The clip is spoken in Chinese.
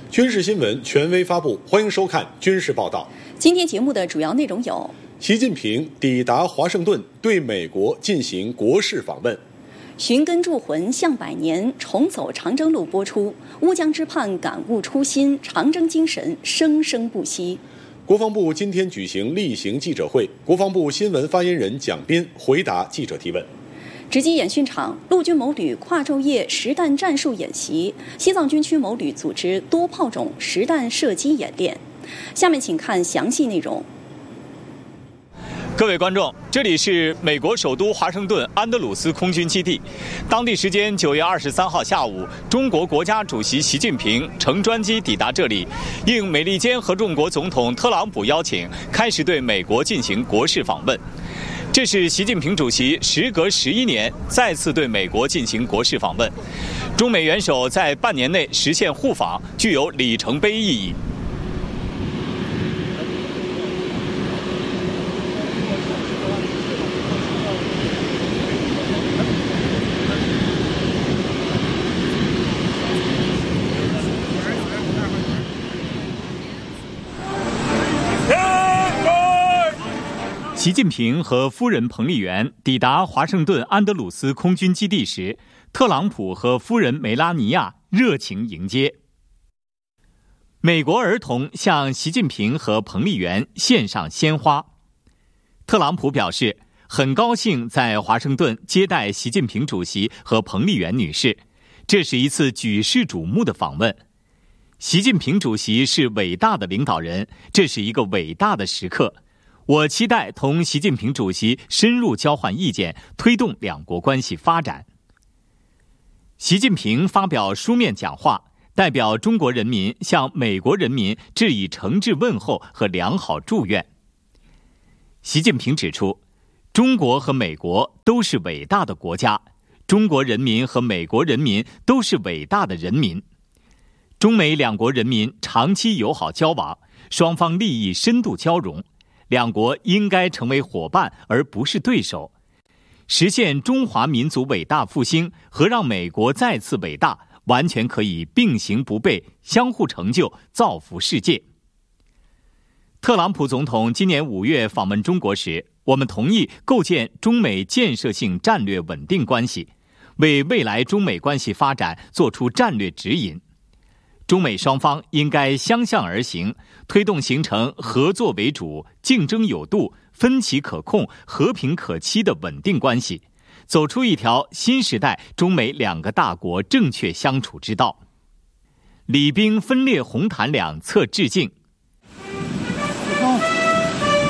军事新闻权威发布，欢迎收看军事报道。 今天节目的主要内容有： 习近平抵达华盛顿，对美国进行国事访问； 寻根铸魂向百年，重走长征路播出，乌江之畔感悟初心，长征精神生生不息。 国防部今天举行例行记者会，国防部新闻发言人蒋斌回答记者提问。 直击演训场，陆军某旅跨昼夜实弹战术演习，西藏军区某旅组织多炮种实弹射击演练。下面请看详细内容。 各位观众，这里是美国首都华盛顿安德鲁斯空军基地。当地时间9月23号下午，中国国家主席习近平乘专机抵达这里，应美利坚合众国总统特朗普邀请，开始对美国进行国事访问。这是习近平主席时隔11年再次对美国进行国事访问，中美元首在半年内实现互访，具有里程碑意义。习近平和夫人彭丽媛抵达华盛顿安德鲁斯空军基地时，特朗普和夫人梅拉尼亚热情迎接。美国儿童向习近平和彭丽媛献上鲜花。特朗普表示，很高兴在华盛顿接待习近平主席和彭丽媛女士，这是一次举世瞩目的访问。习近平主席是伟大的领导人，这是一个伟大的时刻。我期待同习近平主席深入交换意见，推动两国关系发展。习近平发表书面讲话，代表中国人民向美国人民致以诚挚问候和良好祝愿。习近平指出，中国和美国都是伟大的国家，中国人民和美国人民都是伟大的人民。中美两国人民长期友好交往，双方利益深度交融，两国应该成为伙伴而不是对手，实现中华民族伟大复兴和让美国再次伟大，完全可以并行不悖，相互成就，造福世界。特朗普总统今年5月访问中国时，我们同意构建中美建设性战略稳定关系，为未来中美关系发展做出战略指引。中美双方应该相向而行，推动形成合作为主、竞争有度、分歧可控、和平可期的稳定关系，走出一条新时代中美两个大国正确相处之道。礼兵分列红毯两侧致敬，